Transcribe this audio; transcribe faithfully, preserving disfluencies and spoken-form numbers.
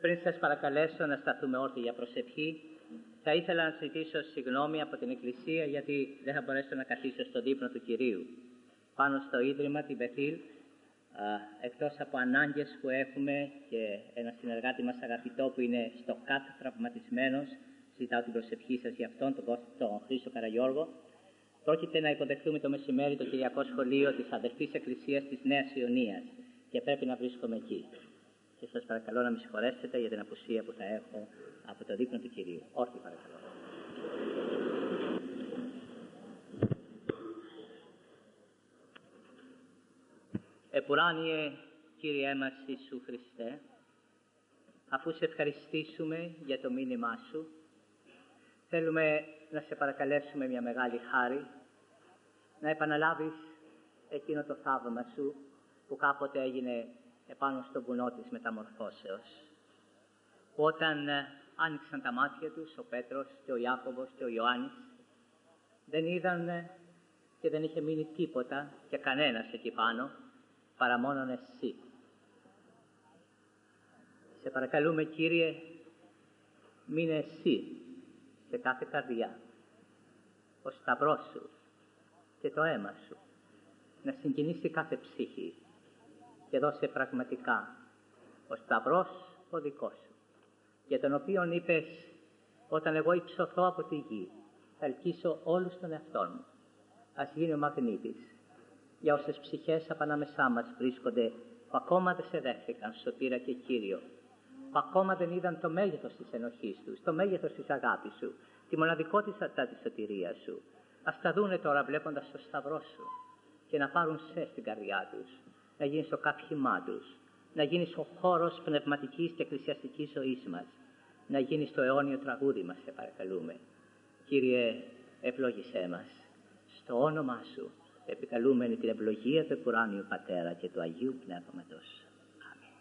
Πριν σας παρακαλέσω να σταθούμε όρθιοι για προσευχή, θα ήθελα να ζητήσω συγγνώμη από την Εκκλησία γιατί δεν θα μπορέσω να καθίσω στον δείπνο του Κυρίου. Πάνω στο Ίδρυμα, την Μπεθήλ, εκτός από ανάγκες που έχουμε και ένα συνεργάτη μας αγαπητό που είναι στο ΚΑΤ τραυματισμένος, ζητάω την προσευχή σας για αυτόν, τον, τον Χρήστο Καραγιώργο. Πρόκειται να υποδεχθούμε το μεσημέρι το Κυριακό Σχολείο της Αδερφής Εκκλησίας της Νέας Ιωνίας και πρέπει να βρίσκομαι εκεί. Και σας παρακαλώ να με συγχωρέσετε για την απουσία που θα έχω από το δείπνο του Κυρίου. Όρθιοι παρακαλώ. Επουράνιε Κύριέ μας Ιησού Χριστέ, αφού σε ευχαριστήσουμε για το μήνυμά Σου, θέλουμε να σε παρακαλέσουμε μια μεγάλη χάρη, να επαναλάβεις εκείνο το θαύμα Σου που κάποτε έγινε επάνω στο βουνό της μεταμορφώσεως. Που όταν άνοιξαν τα μάτια τους ο Πέτρος και ο Ιάκωβος και ο Ιωάννης, δεν είδαν και δεν είχε μείνει τίποτα και κανένας εκεί πάνω, παρά μόνον εσύ. Σε παρακαλούμε, Κύριε, μείνε εσύ σε κάθε καρδιά, ο σταυρός Σου και το αίμα Σου να συγκινήσει κάθε ψυχή και δώσε πραγματικά ο σταυρός ο δικός Σου, για τον οποίον είπες, όταν εγώ υψωθώ από τη γη, θα ελκύσω όλους τον εαυτόν μου. Ας γίνει ο μαγνήτης για όσες ψυχές απ' ανάμεσά μας βρίσκονται που ακόμα δεν σε δέχθηκαν σωτήρα και Κύριο, που ακόμα δεν είδαν το μέγεθος της ενοχής τους, το μέγεθος της αγάπης Σου, τη μοναδικότητα της σωτηρίας Σου. Ας τα δούνε τώρα βλέποντας το σταυρό Σου και να πάρουν σε στην καρδιά τους, να γίνεις το κάψιμά τους, να γίνεις ο χώρος πνευματικής και εκκλησιαστικής ζωής μας, να γίνεις το αιώνιο τραγούδι μας, σε παρακαλούμε. Κύριε, ευλόγησέ μας. Στο όνομά Σου επικαλούμενη την ευλογία του Επουράνιου Πατέρα και του Αγίου Πνεύματος.